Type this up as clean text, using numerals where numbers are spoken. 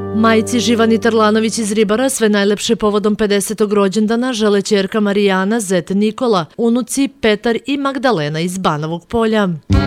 Majci Živani Tarlanović iz Ribara sve najlepše povodom 50. rođendana žele ćerka Marijana, zet Nikola, unuci Petar i Magdalena iz Banovog Polja.